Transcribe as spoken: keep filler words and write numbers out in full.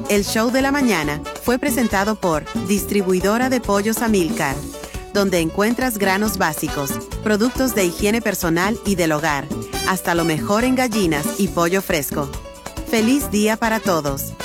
El show de la mañana fue presentado por Distribuidora de Pollos Amilcar, donde encuentras granos básicos, productos de higiene personal y del hogar, hasta lo mejor en gallinas y pollo fresco. ¡Feliz día para todos!